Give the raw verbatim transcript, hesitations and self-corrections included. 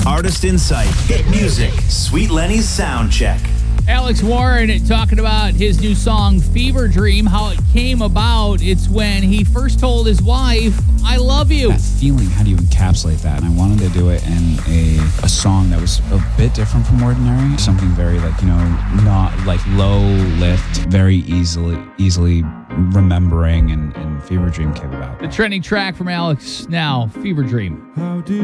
Artist Insight, hit music, Sweet Lenny's sound check. Alex Warren talking about his new song, Fever Dream, how it came about. It's when he first told his wife, I love you. That feeling, how do you encapsulate that? And I wanted to do it in a, a song that was a bit different from ordinary. Something very like, you know, not like low lift, very easily easily remembering, and, and Fever Dream came about. The trending track from Alex now, Fever Dream. How do